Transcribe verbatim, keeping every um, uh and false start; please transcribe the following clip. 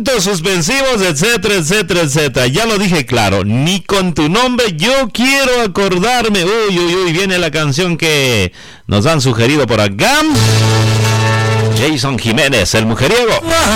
puntos suspensivos, etcétera, etcétera, etcétera. Ya lo dije claro, ni con tu nombre yo quiero acordarme. Uy, uy, uy, viene la canción que nos han sugerido por acá. Jason Jiménez, el mujeriego.